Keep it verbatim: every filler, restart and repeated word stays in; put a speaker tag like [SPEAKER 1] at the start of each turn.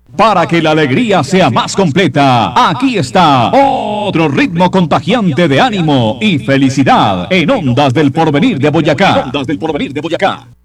[SPEAKER 1] Para que la alegría sea más completa, aquí está otro ritmo contagiante de ánimo y felicidad en Ondas del Porvenir de Boyacá. Ondas del Porvenir de Boyacá.